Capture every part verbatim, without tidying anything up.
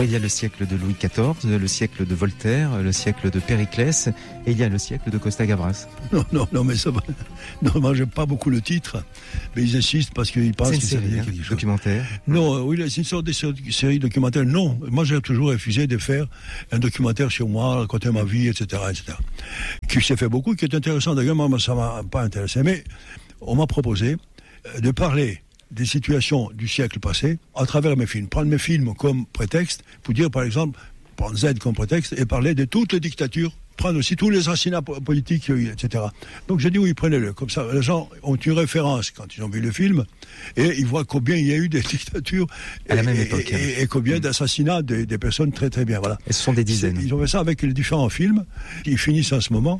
il y a le siècle de Louis quatorze, le siècle de Voltaire, le siècle de Périclès, et il y a le siècle de Costa Gavras. Non, non, non, mais ça va. Non, moi, j'aime pas beaucoup le titre, mais ils insistent parce qu'ils pensent c'est une que série, ça veut dire hein, quelque chose. Documentaire. Non, oui, c'est une sorte de série documentaire. Non, moi, j'ai toujours refusé de faire un documentaire sur moi, raconter ma vie, et cetera, et cetera. Qui s'est fait beaucoup, qui est intéressant. D'ailleurs, moi, ça m'a pas intéressé. Mais on m'a proposé de parler des situations du siècle passé à travers mes films. Prendre mes films comme prétexte pour dire, par exemple, prendre Z comme prétexte et parler de toutes les dictatures, prendre aussi tous les assassinats politiques, et cetera. Donc j'ai dit oui, prenez-le. Comme ça, les gens ont une référence quand ils ont vu le film et ils voient combien il y a eu des dictatures à et, la même et, époque, et, et, et combien mmh. d'assassinats des, des personnes très très bien. Voilà. Et ce sont des dizaines. Ils ont fait ça avec les différents films qui finissent en ce moment.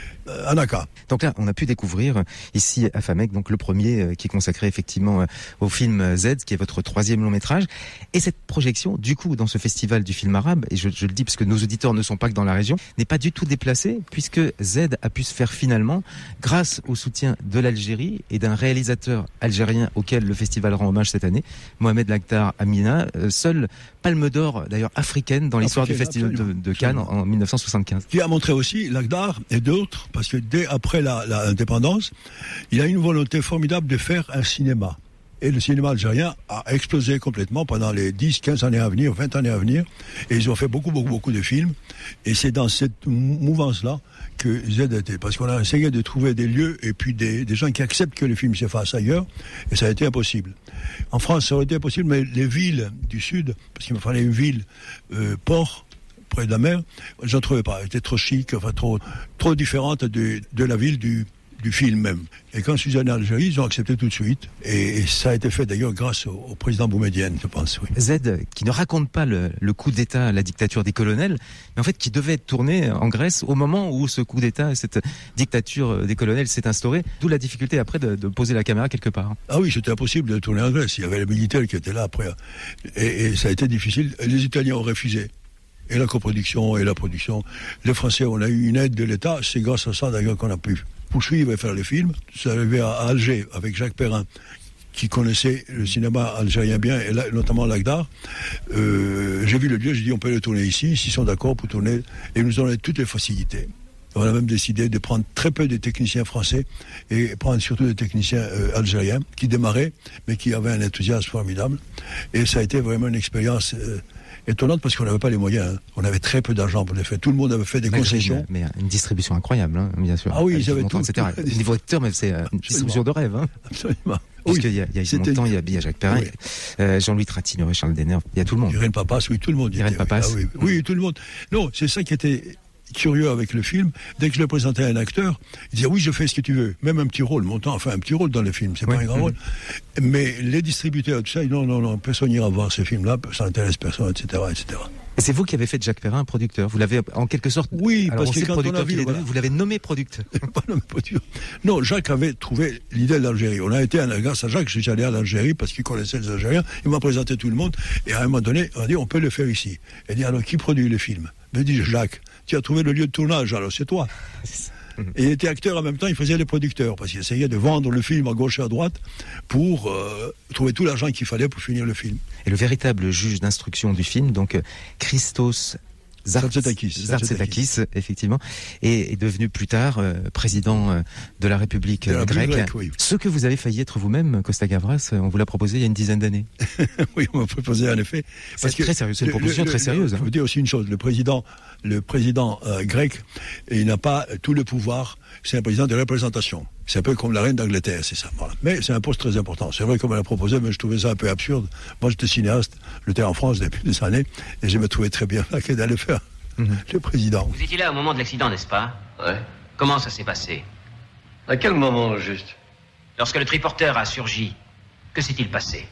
Anaka. Donc là, on a pu découvrir ici à Famec, donc le premier euh, qui est consacré effectivement euh, au film Z, qui est votre troisième long métrage. Et cette projection, du coup, dans ce festival du film arabe, et je, je le dis parce que nos auditeurs ne sont pas que dans la région, n'est pas du tout déplacée, puisque Z a pu se faire finalement grâce au soutien de l'Algérie et d'un réalisateur algérien auquel le festival rend hommage cette année, Mohamed Lakhdar Amina, euh, seule palme d'or d'ailleurs africaine dans l'histoire du festival de, de Cannes en, en mille neuf cent soixante-quinze. Qui a montré aussi Lakhdar et d'autres, parce que dès après la, la indépendance, il a une volonté formidable de faire un cinéma. Et le cinéma algérien a explosé complètement pendant les dix, quinze années à venir, vingt années à venir. Et ils ont fait beaucoup, beaucoup, beaucoup de films. Et c'est dans cette mouvance-là que Z était. Parce qu'on a essayé de trouver des lieux et puis des, des gens qui acceptent que le film se fasse ailleurs. Et ça a été impossible. En France, ça aurait été impossible, mais les villes du Sud, parce qu'il me fallait une ville, euh, port, près de la mer, je n'en trouvais pas. Elle était trop chic, enfin trop, trop différente de, de la ville du, du film même. Et quand je suis allé en Algérie, ils ont accepté tout de suite. Et, et ça a été fait d'ailleurs grâce au, au président Boumedienne, je pense. Oui. Z, qui ne raconte pas le, le coup d'État à la dictature des colonels, mais en fait qui devait être tourné en Grèce au moment où ce coup d'État, cette dictature des colonels s'est instaurée. D'où la difficulté après de, de poser la caméra quelque part. Ah oui, c'était impossible de tourner en Grèce. Il y avait les militaires qui étaient là après. Et, et ça a été difficile. Les Italiens ont refusé. Et la coproduction et la production. Les Français, on a eu une aide de l'État. C'est grâce à ça, d'ailleurs, qu'on a pu poursuivre et faire les films. C'est arrivé à Alger, avec Jacques Perrin, qui connaissait le cinéma algérien bien, et là, notamment Lakhdar. Euh, j'ai vu le lieu, j'ai dit, on peut le tourner ici, s'ils sont d'accord pour tourner. Et ils nous ont donné toutes les facilités. On a même décidé de prendre très peu de techniciens français et prendre surtout des techniciens euh, algériens qui démarraient, mais qui avaient un enthousiasme formidable. Et ça a été vraiment une expérience... Euh, étonnante parce qu'on n'avait pas les moyens. Hein. On avait très peu d'argent pour les faire. Tout le monde avait fait des Malgré concessions. Mais, mais une distribution incroyable, hein, bien sûr. Ah oui, ils avaient tout. et cetera. Tout. Niveau acteur, mais c'est une distribution de rêve. Hein. Absolument. Puisqu'il y a, il y a Yves Montand, il y a, il y a Jacques Perrin, oui. euh, Jean-Louis Trintignant, Charles Denner, il y a tout le monde. Irène Papas, oui, tout le monde. Irène Papas. Ah, oui. oui, tout le monde. Non, c'est ça qui était curieux avec le film. Dès que je le présentais à un acteur, il disait oui, je fais ce que tu veux. Même un petit rôle. Montand a fait un petit rôle dans le film. C'est oui. pas un grand mmh. rôle. Mais les distributeurs, tout ça, non, non, non, personne n'ira voir ce film-là, ça n'intéresse personne, et cetera, et cetera. Et c'est vous qui avez fait de Jacques Perrin un producteur. Vous l'avez en quelque sorte. Oui, alors parce que quand on a vu, voilà. vous l'avez nommé producteur. Pas nommé producteur. Non, Jacques avait trouvé l'idée de l'Algérie. On a été, grâce à Jacques, je suis allé à l'Algérie parce qu'il connaissait les Algériens. Il m'a présenté tout le monde. Et à un moment donné, on a dit, on peut le faire ici. Il dit, alors qui produit le film? Me dit Jacques, tu as trouvé le lieu de tournage, alors c'est toi. Et il était acteur en même temps, il faisait les producteurs, parce qu'il essayait de vendre le film à gauche et à droite pour euh, trouver tout l'argent qu'il fallait pour finir le film. Et le véritable juge d'instruction du film, donc Christos Zartsetakis, Zartsetakis, effectivement, est, est devenu plus tard euh, président euh, de la République de la grecque. Grec, oui. Ce que vous avez failli être vous-même, Costa Gavras, on vous l'a proposé il y a une dizaine d'années. Oui, on m'a proposé en effet. C'est très sérieux, c'est une proposition le, le, très sérieuse. Je hein. vous dire aussi une chose, le président, le président euh, grec, il n'a pas tout le pouvoir, c'est un président de représentation. C'est un peu comme la reine d'Angleterre, c'est ça. Voilà. Mais c'est un poste très important. C'est vrai qu'on me l'a proposé, mais je trouvais ça un peu absurde. Moi, j'étais cinéaste, j'étais en France depuis des années, et je me trouvais très bien là que d'aller faire mmh. le président. Vous étiez là au moment de l'accident, n'est-ce pas? Ouais. Comment ça s'est passé? À quel moment, juste? Lorsque le triporteur a surgi, que s'est-il passé?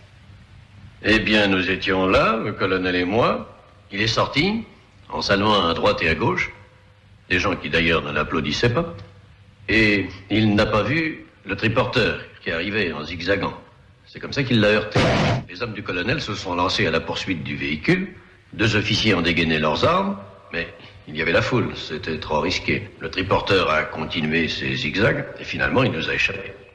Eh bien, nous étions là, le colonel et moi. Il est sorti, en saluant à droite et à gauche, des gens qui d'ailleurs ne l'applaudissaient pas. Et il n'a pas vu le triporteur qui arrivait en zigzagant. C'est comme ça qu'il l'a heurté. Les hommes du colonel se sont lancés à la poursuite du véhicule. Deux officiers ont dégainé leurs armes, mais il y avait la foule, c'était trop risqué. Le triporteur a continué ses zigzags et finalement il nous a échappé.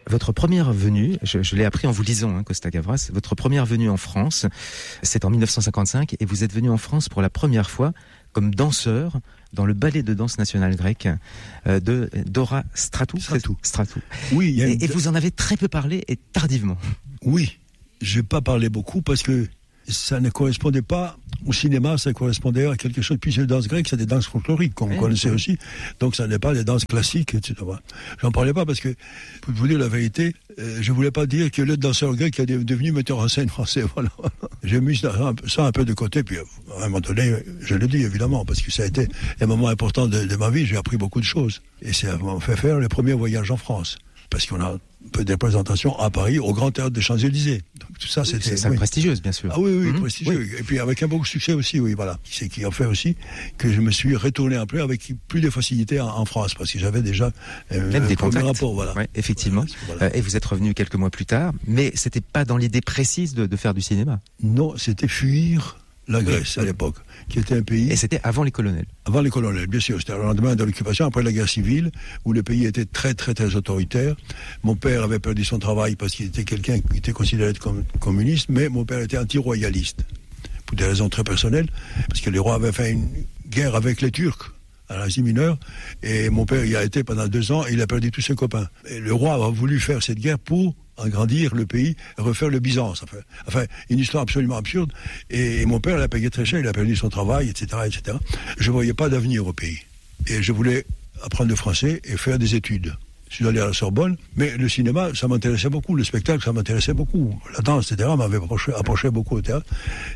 Votre première venue, je, je l'ai appris en vous lisant, hein, Costa Gavras, votre première venue en France, c'est en mille neuf cent cinquante-cinq, et vous êtes venu en France pour la première fois comme danseur dans le ballet de danse nationale grecque euh, de Dora Stratou. Stratou. Stratou. Oui, il y a et, une... et vous en avez très peu parlé et tardivement. Oui, je n'ai pas parlé beaucoup parce que ça ne correspondait pas au cinéma, ça correspondait à quelque chose. Puis les danses grecques, c'est des danses folkloriques, qu'on oui, connaissait oui. aussi. Donc ça n'est pas des danses classiques, et cetera. J'en parlais pas parce que, pour vous dire la vérité, euh, je voulais pas dire que le danseur grec est devenu metteur en scène français. Voilà. J'ai mis ça, ça un peu de côté, puis à un moment donné, je le dis évidemment, parce que ça a été un moment important de, de ma vie, j'ai appris beaucoup de choses. Et ça m'a fait faire le premier voyage en France. Parce qu'on a un peu des présentations à Paris, au Grand Théâtre des Champs-Élysées. Donc tout ça, c'était... C'est ça, oui. Prestigieuse, bien sûr. Ah oui, oui, mmh, prestigieux. Oui. Et puis avec un beau succès aussi, oui, voilà. C'est qui a fait aussi que je me suis retourné un peu avec plus de facilité en, en France, parce que j'avais déjà euh, Même des premier contacts. rapport, voilà. Ouais, effectivement. Voilà. Euh, et vous êtes revenu quelques mois plus tard, mais c'était pas dans l'idée précise de, de faire du cinéma. Non, c'était fuir la Grèce, oui, à l'époque, qui était un pays... Et c'était avant les colonels. Avant les colonels, bien sûr. C'était le lendemain de l'occupation, après la guerre civile, où le pays était très, très, très autoritaire. Mon père avait perdu son travail parce qu'il était quelqu'un qui était considéré comme communiste, mais mon père était anti-royaliste, pour des raisons très personnelles, parce que les rois avaient fait une guerre avec les Turcs à l'Asie mineure, et mon père y a été pendant deux ans, et il a perdu tous ses copains. Et le roi a voulu faire cette guerre pour agrandir le pays, refaire le Byzance. Enfin, enfin une histoire absolument absurde. Et, et mon père l'a payé très cher, il a perdu son travail, et cetera, et cetera. Je ne voyais pas d'avenir au pays. Et je voulais apprendre le français et faire des études. Je suis allé à la Sorbonne, mais le cinéma, ça m'intéressait beaucoup, le spectacle, ça m'intéressait beaucoup. La danse, et cetera, m'avait approché, approché beaucoup au théâtre.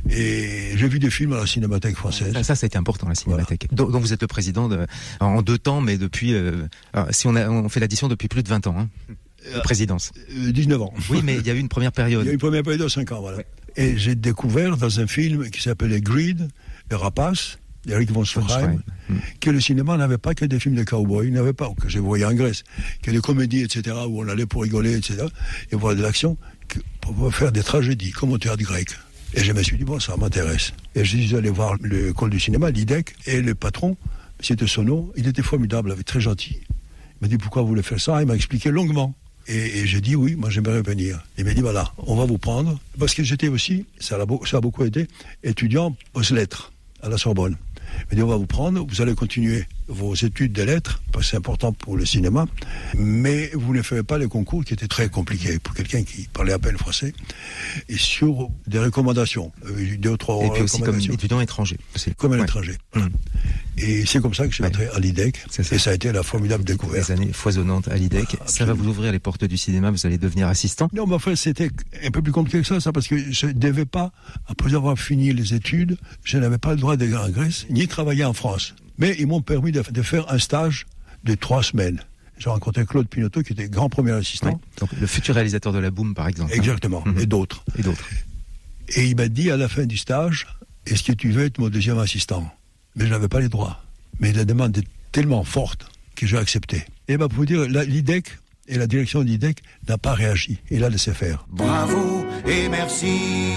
Et j'ai vu des films à la Cinémathèque française. Ça, ça, ça a été important, la Cinémathèque. Voilà. Donc, donc vous êtes le président de, en deux temps, mais depuis, euh, si on, a, on fait l'addition depuis plus de vingt ans, hein. De présidence. Euh, dix-neuf ans. Oui, mais il y a eu une première période. Il y a eu une première période de cinq ans, voilà. Ouais. Et j'ai découvert dans un film qui s'appelait Greed, Le Rapace, d'Eric von Stroheim, mmh. que le cinéma n'avait pas que des films de cow-boys, il n'avait pas, que j'ai voyé en Grèce, que des comédies, et cetera, où on allait pour rigoler, et cetera, et voir de l'action, que, pour faire des tragédies, comme au théâtre grec. Et je me suis dit, bon, ça m'intéresse. Et je suis allé voir l'école du cinéma, l'I D E C, et le patron, c'était Sono, il était formidable, il était très gentil. Il m'a dit, pourquoi vous voulez faire ça? Il m'a expliqué longuement. Et, et j'ai dit oui, moi j'aimerais venir. Il m'a dit voilà, on va vous prendre. Parce que j'étais aussi, ça a, beau, ça a beaucoup aidé, étudiant aux lettres à la Sorbonne. Il m'a dit on va vous prendre, vous allez continuer vos études de lettres, parce que c'est important pour le cinéma, mais vous ne ferez pas les concours qui étaient très compliqués pour quelqu'un qui parlait à peine français, et sur des recommandations, deux ou trois et puis aussi comme étudiant étranger. Aussi. Comme un ouais. étranger. Mmh. Et c'est comme ça que je suis ouais. entré à l'I D E C, ça. Et ça a été la formidable découverte. Des années foisonnantes à l'I D E C. Ah, ça va vous ouvrir les portes du cinéma, vous allez devenir assistant? Non, mais en fait, c'était un peu plus compliqué que ça, ça parce que je ne devais pas, après avoir fini les études, je n'avais pas le droit d'aller en Grèce, ni travailler en France. Mais ils m'ont permis de, de faire un stage de trois semaines. J'ai rencontré Claude Pinoteau, qui était grand premier assistant. Oui. Donc, le futur réalisateur de La Boum, par exemple. Exactement, hein. et d'autres. Et d'autres. Et il m'a dit à la fin du stage, est-ce que tu veux être mon deuxième assistant? Mais je n'avais pas les droits. Mais la demande est tellement forte que j'ai accepté. Et ben pour vous dire, l'I D E C et la direction de l'I D E C n'a pas réagi. Il a laissé faire. Bravo et merci.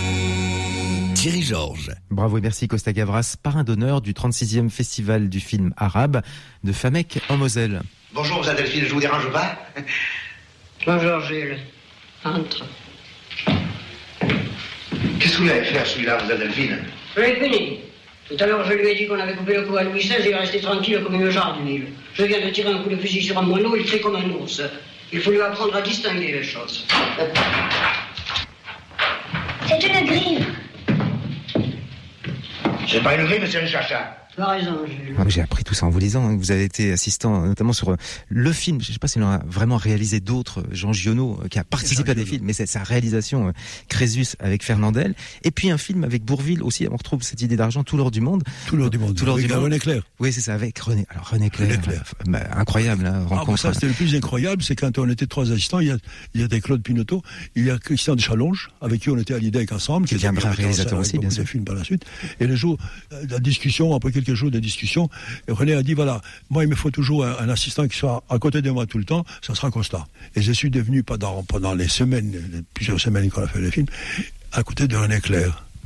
Thierry Georges. Bravo et merci Costa Gavras, parrain d'honneur du trente-sixième festival du film arabe de Famec en Moselle. Bonjour, vous Delphine, je vous dérange pas? Bonjour Jules. Entre. Qu'est-ce que vous l'avez fait celui-là, vous Delphine? Je l'ai puni. Tout à l'heure, je lui ai dit qu'on avait coupé le cou à Louis seize et il est resté tranquille comme une jardinille. Je viens de tirer un coup de fusil sur un moineau, il crie comme un ours. Il faut lui apprendre à distinguer les choses. C'est une grille. C'est pas une grille, mais c'est une chacha. Tu as raison, Jules. Ah, j'ai appris tout ça en vous lisant. Vous avez été assistant notamment sur le film. Je ne sais pas s'il en a vraiment réalisé d'autres. Jean Giono, qui a participé Jean à des Giono. films, mais c'est sa réalisation Crésus avec Fernandel. Et puis un film avec Bourvil aussi. On retrouve cette idée d'argent, Tout l'or du monde. Tout l'or du monde. Tout l'or avec du monde. René Clair. Oui, c'est ça, avec René. Alors René Clair. René Clair. Euh, bah, incroyable, hein, rencontre. Ah, ça, c'était le plus incroyable, c'est quand on était trois assistants. Il y a, il y a des Claude Pinoteau, il y a Christian de Chalonge, avec qui on était à l'I D E C ensemble, qui deviendra réalisateur aussi, bien sûr. Films par la suite. Et le jour, la discussion, après quelques jours de discussion, René a dit voilà, moi il me faut toujours un, un assistant qui soit à côté de moi tout le temps, ça sera Costa. Et je suis devenu pendant, pendant les semaines, les plusieurs semaines qu'on a fait le film, à côté de René Clair.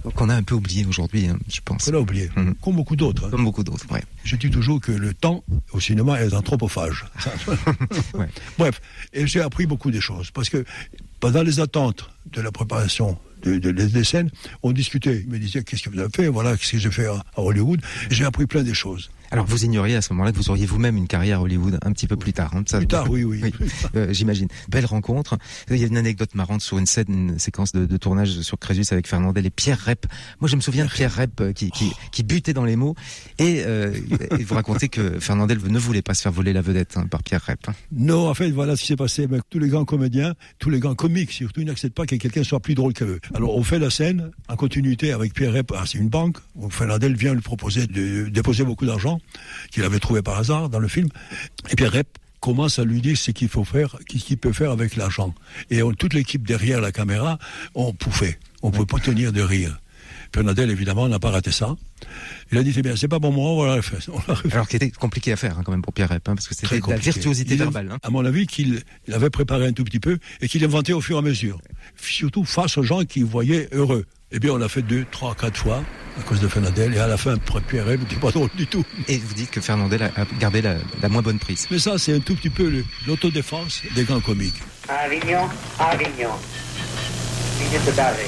Qu'on a un peu oublié aujourd'hui, hein, je pense. On a oublié, mmh. comme beaucoup d'autres. Hein. Comme beaucoup d'autres, ouais. Je dis toujours que le temps au cinéma est anthropophage. Ouais. Bref, et j'ai appris beaucoup de choses, parce que pendant les attentes de la préparation de, de, de, des scènes, on discutait. Il me disait, qu'est-ce que vous avez fait? Voilà, qu'est-ce que j'ai fait à, à Hollywood? Et j'ai appris plein de choses. Alors vous ignoriez à ce moment-là que vous auriez vous-même une carrière à Hollywood un petit peu plus tard. Hein, ça, plus tard, oui, oui. oui. Euh, j'imagine. Belle rencontre. Il y a une anecdote marrante sur une scène, une séquence de, de tournage sur Crésus avec Fernandel et Pierre Rep. Moi, je me souviens de Pierre Rep qui, qui, qui butait dans les mots. Et, euh, et vous racontez que Fernandel ne voulait pas se faire voler la vedette hein, par Pierre Rep. Non, en fait, voilà ce qui s'est passé. Ben, tous les grands comédiens, tous les grands comiques surtout, ils n'acceptent pas que quelqu'un soit plus drôle qu'eux. Alors, on fait la scène en continuité avec Pierre Rep. Ah, c'est une banque où Fernandel vient lui proposer de déposer beaucoup d'argent qu'il avait trouvé par hasard dans le film. Et Pierre Rep commence à lui dire ce qu'il faut faire, ce qu'il peut faire avec l'argent. Et on, toute l'équipe derrière la caméra, on pouffait. On ne pouvait pas tenir de rire. Fernandel, évidemment, n'a pas raté ça. Il a dit, c'est bien, c'est pas pour moi, on l'a refait. Alors qu'il était compliqué à faire, hein, quand même, pour Pierre Rep, hein, parce que c'était de la virtuosité il verbale. Hein. À mon avis, qu'il il avait préparé un tout petit peu et qu'il inventait au fur et à mesure. Surtout face aux gens qui voyaient heureux. Eh bien, on l'a fait deux, trois, quatre fois à cause de Fernandel. Et à la fin, Pierre Rep n'était pas drôle du tout. Et vous dites que Fernandel a gardé la, la moins bonne prise. Mais ça, c'est un tout petit peu le, l'autodéfense des grands comiques. Avignon, Avignon. Minute de Barré.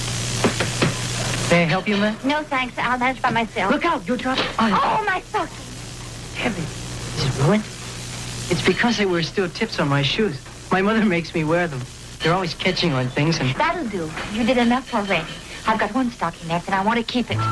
May I help you, man? No, thanks. I'll manage by myself. Look out, you drop. Oh, oh my stocking. Heavy. Is it ruined? It's because they wear steel tips on my shoes. My mother makes me wear them. They're always catching on things and... That'll do. You did enough already. I've got one stocking left and I want to keep it.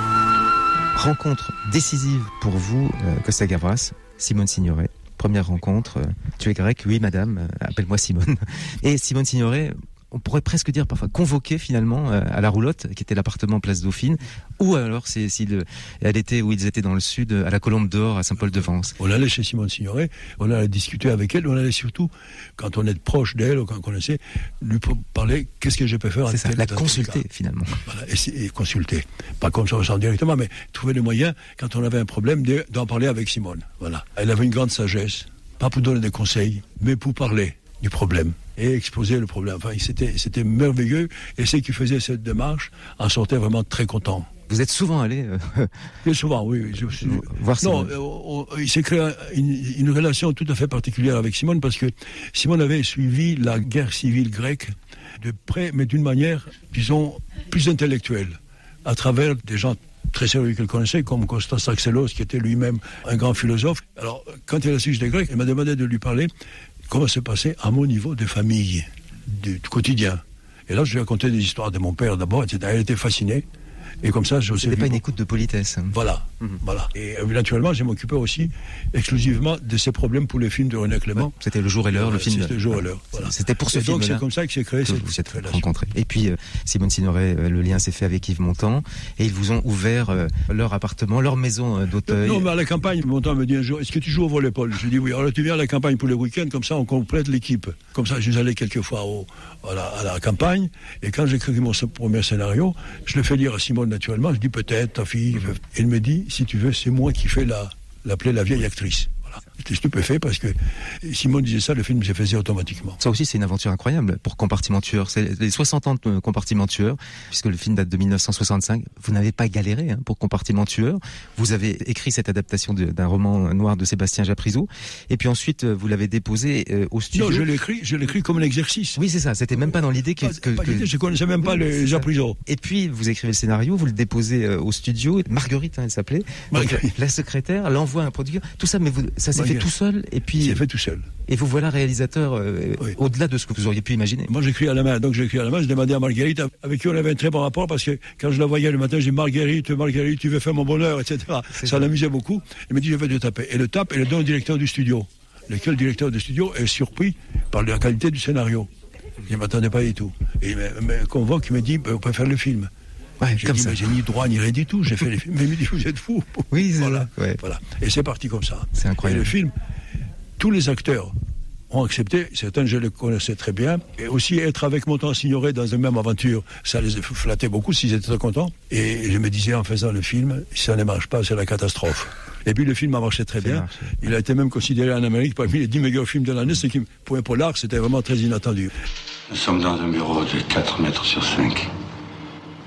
Rencontre décisive pour vous, euh, Costa Gavras, Simone Signoret. Première rencontre. Euh, tu es grec? Oui, madame. Euh, appelle-moi Simone. Et Simone Signoret, on pourrait presque dire parfois convoquée finalement euh, à la Roulotte, qui était l'appartement Place Dauphine, ou alors c'est, si le, elle était où ils étaient dans le sud, à la Colombe d'Or, à Saint-Paul-de-Vence. On allait chez Simone Signoret, on allait discuter avec elle, on allait surtout, quand on est proche d'elle, ou quand on connaissait, lui parler, qu'est-ce que je peux faire? C'est ça, la consulter finalement. Voilà, et, et consulter. Pas comme ça, on sent directement, mais trouver le moyen, quand on avait un problème, de, d'en parler avec Simone. Voilà. Elle avait une grande sagesse, pas pour donner des conseils, mais pour parler du problème et exposer le problème. Enfin, c'était, c'était merveilleux, et ceux qui faisaient cette démarche en sortaient vraiment très contents. Vous êtes souvent allé euh... Bien souvent, oui. Je, je, voir non, euh, on, il s'est créé une, une relation tout à fait particulière avec Simone, parce que Simone avait suivi la guerre civile grecque de près, mais d'une manière, disons, plus intellectuelle, à travers des gens très sérieux qu'elle connaissait, comme Kostas Axelos, qui était lui-même un grand philosophe. Alors, quand elle a su que j'étais grec, elle m'a demandé de lui parler comment se passait à mon niveau de famille, du, du quotidien. Et là, je lui ai raconté des histoires de mon père d'abord, et cetera. Elle était fascinée. Et comme ça, je C'était pas une écoute de politesse. Hein. Voilà, mmh. voilà. Et euh, naturellement, je m'occupais aussi exclusivement de ces problèmes pour les films de René Clément. Ouais, c'était Le Jour et l'heure, euh, le film. C'était Le Jour et l'heure. Voilà. C'était pour ce film. Donc c'est comme ça que s'est créé que cette, vous cette êtes rencontrés. Et puis euh, Simone Signoret, euh, le lien s'est fait avec Yves Montand, et ils vous ont ouvert euh, leur appartement, leur maison euh, d'Auteuil. Non, mais à la campagne, Montand me dit un jour, est-ce que tu joues au volley-ball? Je dis oui. Alors tu viens à la campagne pour les week-ends, comme ça on complète l'équipe. Comme ça, je suis allé quelques fois au, à, la, à la campagne, et quand j'ai écrit mon premier scénario, je le fais lire à Simone naturellement. Je dis peut-être ta fille. Elle me dit, si tu veux, c'est moi qui fais la, l'appeler la vieille actrice. Voilà. J'étais stupéfait parce que Simone disait ça, le film se faisait automatiquement. Ça aussi, c'est une aventure incroyable pour Compartiment Tueur. C'est les soixante ans de Compartiment Tueur, puisque le film date de mille neuf cent soixante-cinq. Vous n'avez pas galéré hein, pour Compartiment Tueur. Vous avez écrit cette adaptation de, d'un roman noir de Sébastien Japrisot, et puis ensuite vous l'avez déposé euh, au studio. Non, je l'ai écrit, je l'ai écrit comme un exercice. Oui, c'est ça. C'était même pas dans l'idée que, pas, que, pas que... l'idée, je connaissais même pas les Japrisot. Et puis vous écrivez le scénario, vous le déposez euh, au studio. Marguerite, hein, elle s'appelait. Marguerite. Donc, la secrétaire l'envoie à un producteur. Tout ça, mais vous, ça s'est Marguerite. fait tout seul. Et puis. C'est fait tout seul. Et vous voilà réalisateur euh, oui. au-delà de ce que vous auriez pu imaginer. Moi, j'écris à la main. Donc, j'écris à la main. Je demandais à Marguerite, avec qui on avait un très bon rapport, parce que quand je la voyais le matin, je dis Marguerite, Marguerite, tu veux faire mon bonheur, et cetera. C'est ça l'amusait beaucoup. Elle me dit, je vais te taper. Et le tape, et le donne au directeur du studio. Lequel directeur du studio est surpris par la qualité du scénario. Je ne m'attendais pas du tout. Et il me, me convoque, il me dit, on peut faire le film. Ouais, j'ai comme dit, ça. mais j'ai ni droit ni rien du tout. J'ai fait les films. Mais il me dit, vous êtes fou. Oui, c'est voilà. Ouais. voilà. Et c'est parti comme ça. C'est incroyable. Et le film, tous les acteurs ont accepté, certains je les connaissais très bien, et aussi être avec Montand Signoret dans une même aventure, ça les flattait beaucoup s'ils étaient très contents. Et je me disais en faisant le film, si ça ne marche pas, c'est la catastrophe. Et puis le film a marché très bien. Marché. Il a été même considéré en Amérique parmi les dix meilleurs films de l'année, ce qui, pour un polar, c'était vraiment très inattendu. Nous sommes dans un bureau de quatre mètres sur cinq.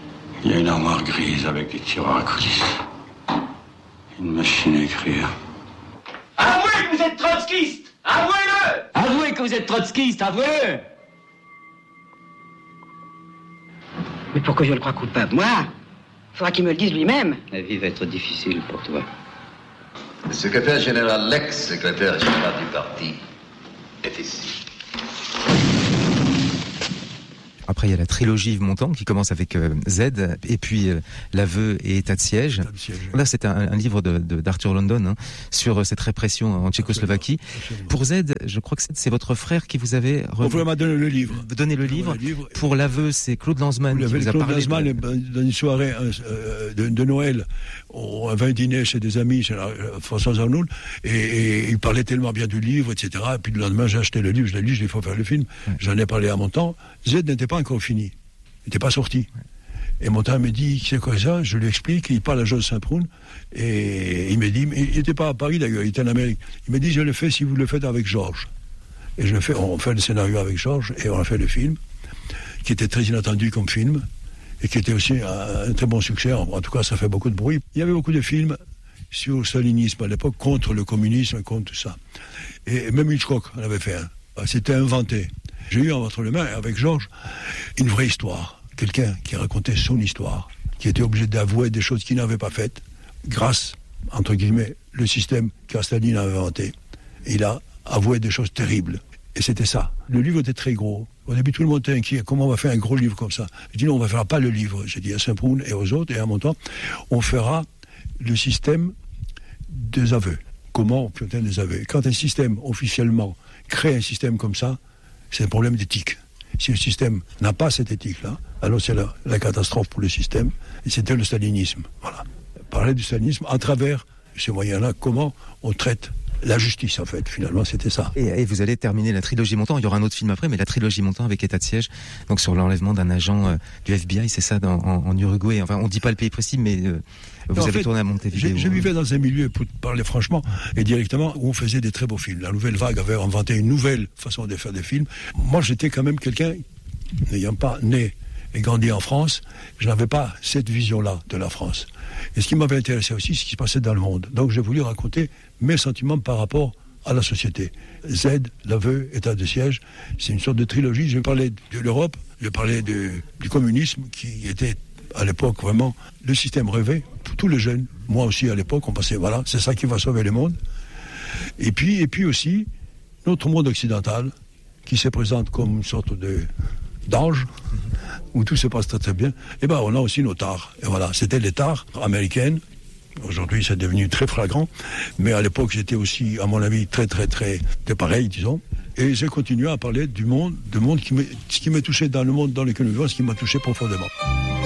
Il y a une armoire grise avec des tiroirs à coulisses. Une machine à écrire. Avouez que vous êtes trotskiste! Avouez-le! Avouez que vous êtes trotskiste, avouez-le! Mais pourquoi je le crois coupable? Moi? Faudra qu'il me le dise lui-même. La vie va être difficile pour toi. Le secrétaire général, l'ex-secrétaire général du parti, est ici. Après, il y a la trilogie Yves Montand qui commence avec euh, Z, et puis euh, L'aveu et État de siège. État de siège. Là, c'est un, un livre de, de, d'Arthur London hein, sur euh, cette répression en Tchécoslovaquie. Absolument. Pour Z, je crois que c'est, c'est votre frère qui vous avait re... Mon m'a donné le livre. Donné le livre. le livre. Pour L'aveu, c'est Claude Lanzmann qui vous a Claude parlé. Lanzmann, de... dans une soirée euh, de, de Noël, on avait un dîner chez des amis, chez la, François Arnoul, et, et il parlait tellement bien du livre, et cetera. Et puis le lendemain, j'ai acheté le livre, je l'ai lu, je l'ai dit, il faut faire le film. Ouais. J'en ai parlé à Montand. Z n'était pas encore fini. Il n'était pas sorti. Et Montand me dit, c'est quoi ça? Je lui explique, il parle à Georges Saint-Proun, et il me dit, mais il n'était pas à Paris d'ailleurs, il était en Amérique. Il me dit, je le fais si vous le faites avec Georges. Et je le fais, on fait le scénario avec Georges, et on a fait le film, qui était très inattendu comme film, et qui était aussi un, un très bon succès. En, en tout cas, ça fait beaucoup de bruit. Il y avait beaucoup de films sur le stalinisme à l'époque, contre le communisme, contre tout ça. Et même Hitchcock en avait fait un. C'était inventé. J'ai eu entre les mains, avec Georges, une vraie histoire. Quelqu'un qui racontait son histoire, qui était obligé d'avouer des choses qu'il n'avait pas faites, grâce, entre guillemets, le système que Staline a inventé. Il a avoué des choses terribles. Et c'était ça. Le livre était très gros. Au début, tout le monde était inquiet. Comment on va faire un gros livre comme ça? Je dis non, on ne fera pas le livre. J'ai dit à Saint-Proun et aux autres, et à mon temps, on fera le système des aveux. Comment on peut obtenir des aveux? Quand un système, officiellement, crée un système comme ça, c'est un problème d'éthique. Si le système n'a pas cette éthique-là, alors c'est la, la catastrophe pour le système. Et c'était le stalinisme. Voilà. Parler du stalinisme à travers ces moyens-là, comment on traite la justice, en fait. Finalement, c'était ça. Et, et vous allez terminer la trilogie Montand. Il y aura un autre film après, mais la trilogie Montand avec État de siège, donc sur l'enlèvement d'un agent euh, du F B I, c'est ça, dans, en, en Uruguay. Enfin, on ne dit pas le pays précis, mais euh, vous non, avez fait, tourné à Montevideo. Je vivais dans un milieu, pour parler franchement, et directement, où on faisait des très beaux films. La Nouvelle Vague avait inventé une nouvelle façon de faire des films. Moi, j'étais quand même quelqu'un, n'ayant pas né et grandi en France, je n'avais pas cette vision-là de la France. Et ce qui m'avait intéressé aussi, c'est ce qui se passait dans le monde. Donc j'ai voulu raconter mes sentiments par rapport à la société. Z, L'aveu, État de siège, c'est une sorte de trilogie. Je parlais de l'Europe, je parlais de, du communisme, qui était à l'époque vraiment le système rêvé pour tous les jeunes. Moi aussi à l'époque, on pensait, voilà, c'est ça qui va sauver le monde. Et puis, et puis aussi, notre monde occidental, qui se présente comme une sorte de d'ange, où tout se passe très très bien, et ben on a aussi nos tares. Et voilà, c'était les tares américaines. Aujourd'hui, c'est devenu très flagrant, mais à l'époque, j'étais aussi, à mon avis, très très très de pareil, disons. Et j'ai continué à parler du monde, du monde qui me, ce qui m'a touché dans le monde dans lequel nous vivons, ce qui m'a touché profondément.